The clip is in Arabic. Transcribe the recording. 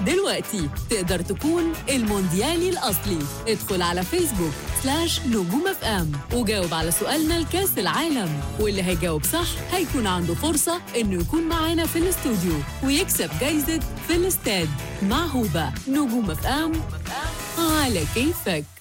دلوقتي تقدر تكون المونديالي الأصلي. ادخل على فيسبوك /نجوم اف ام وجاوب على سؤالنا لكاس العالم، واللي هيجاوب صح هيكون عنده فرصة إنه يكون معانا في الاستوديو ويكسب جايزة في الاستاد. مع هوبا. نجوم اف ام على كيفك.